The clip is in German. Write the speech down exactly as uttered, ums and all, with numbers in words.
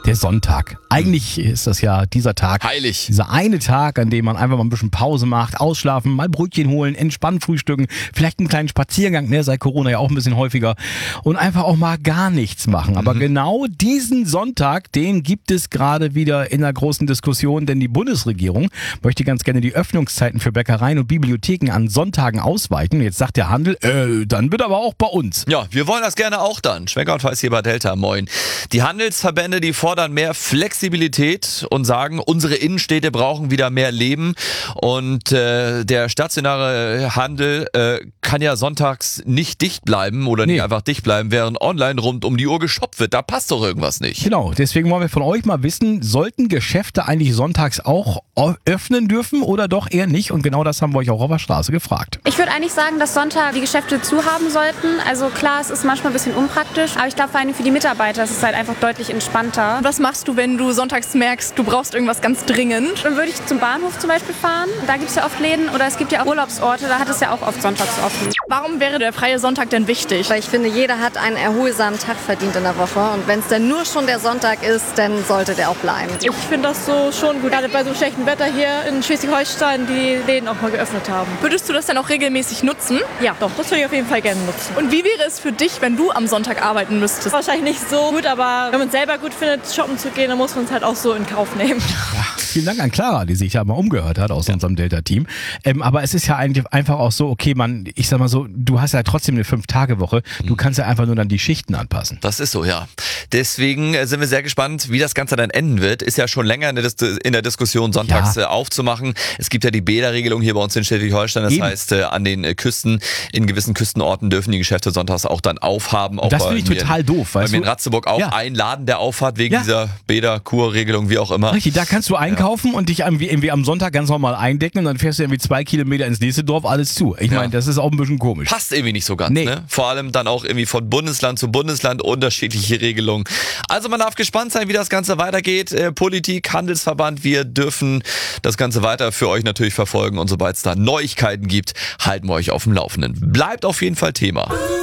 Der Sonntag. Eigentlich ist das ja dieser Tag. Heilig. Dieser eine Tag, an dem man einfach mal ein bisschen Pause macht, ausschlafen, mal Brötchen holen, entspannt frühstücken, vielleicht einen kleinen Spaziergang, ne, seit Corona ja auch ein bisschen häufiger und einfach auch mal gar nichts machen. Aber mhm. genau diesen Sonntag, den gibt es gerade wieder in einer großen Diskussion, denn die Bundesregierung möchte ganz gerne die Öffnungszeiten für Bäckereien und Bibliotheken an Sonntagen ausweiten. Jetzt sagt der Handel, äh, dann wird aber auch bei uns. Ja, wir wollen das gerne auch dann. Schmecker und Weiß hier bei Delta, moin. Die Handelsverbände, die fordern mehr Flexibilität und sagen, unsere Innenstädte brauchen wieder mehr Leben. Und äh, der stationäre Handel äh, kann ja sonntags nicht dicht bleiben oder nee. nicht einfach dicht bleiben, während online rund um die Uhr geshoppt wird. Da passt doch irgendwas nicht. Genau, deswegen wollen wir von euch mal wissen, sollten Geschäfte eigentlich sonntags auch öffnen dürfen oder doch eher nicht? Und genau das haben wir euch auch auf der Straße gefragt. Ich würde eigentlich sagen, dass Sonntag die Geschäfte zu haben sollten. Also klar, es ist manchmal ein bisschen unpraktisch, aber ich glaube vor allem für die Mitarbeiter ist es halt einfach deutlich entspannter. Was machst du, wenn du sonntags merkst, du brauchst irgendwas ganz dringend? Dann würde ich zum Bahnhof zum Beispiel fahren. Da gibt es ja oft Läden oder es gibt ja auch Urlaubsorte, da hat es ja auch oft sonntags offen. Warum wäre der freie Sonntag denn wichtig? Weil ich finde, jeder hat einen erholsamen Tag verdient in der Woche und wenn es dann nur schon der Sonntag ist, dann sollte der auch bleiben. Ich finde das so schon gut, gerade bei so schlechtem Wetter hier in Schleswig-Holstein, die Läden auch mal geöffnet haben. Würdest du das dann auch regelmäßig nutzen? Ja, doch, das würde ich auf jeden Fall gerne nutzen. Und wie wäre es für dich, wenn du am Sonntag arbeiten müsstest? Wahrscheinlich nicht so gut, aber wenn man es selber gut findet, shoppen zu gehen, dann muss man es halt auch so in Kauf nehmen. Ja, vielen Dank an Clara, die sich da mal umgehört hat aus ja. unserem Delta-Team. Ähm, aber es ist ja eigentlich einfach auch so, okay, man, ich sag mal so, du hast ja trotzdem eine Fünf-Tage-Woche, du kannst ja einfach nur dann die Schichten anpassen. Das ist so, ja. Deswegen sind wir sehr gespannt, wie das Ganze dann enden wird. Ist ja schon länger in der, Dis- in der Diskussion, sonntags ja. aufzumachen. Es gibt ja die Bäderregelung hier bei uns in Schleswig-Holstein. Das Eben. heißt, an den Küsten, in gewissen Küstenorten dürfen die Geschäfte sonntags auch dann aufhaben. Auch das finde ich total in, doof. Weil weißt wir du? in Ratzeburg auch ja. einen Laden, der aufhat wegen ja. dieser Bäder-Kur-Regelung, wie auch immer. Richtig, da kannst du einkaufen ja. und dich irgendwie, irgendwie am Sonntag ganz normal eindecken und dann fährst du irgendwie zwei Kilometer ins nächste Dorf, alles zu. Ich meine, ja. das ist auch ein bisschen komisch. Passt irgendwie nicht so ganz, nee. ne? Vor allem dann auch irgendwie von Bundesland zu Bundesland unterschiedliche Regelungen. Also man darf gespannt sein, wie das Ganze weitergeht. Äh, Politik, Handelsverband, wir dürfen das Ganze weiter für euch natürlich verfolgen und sobald es da Neuigkeiten gibt, halten wir euch auf dem Laufenden. Bleibt auf jeden Fall Thema.